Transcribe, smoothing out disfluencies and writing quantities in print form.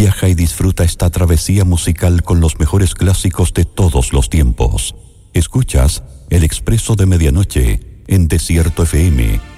Viaja y disfruta esta travesía musical con los mejores clásicos de todos los tiempos. Escuchas El Expreso de Medianoche en Desierto FM